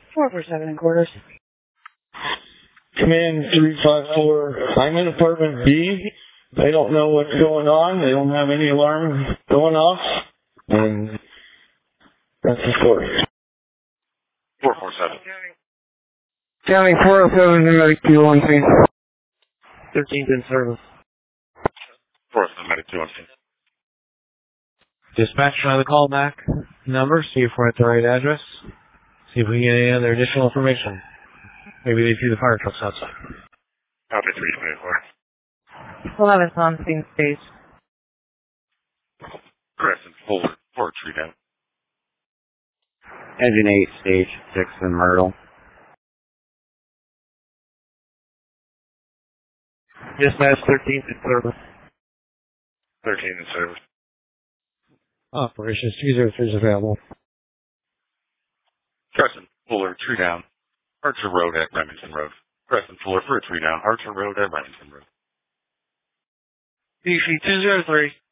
447 in quarters. Command 354, I'm in apartment B. They don't know what's going on. They don't have any alarm going off. And that's the story. 447. County 407, medic 213. 13th in service. 407, medic 213. Dispatch, try the callback number, see if we're at the right address. See if we can get any other additional information. Maybe they see the fire trucks outside. Copy 324. 11th on scene stage. Crescent, Fuller, for tree down. Engine 8, stage 6 in Myrtle. Dispatch, 13th in service. 13 in service. Operations 203 is available. Crescent, Fuller, tree down. Archer Road at Remington Road. Crescent, Fuller, for a tree down. Archer Road at Remington Road. DC 203.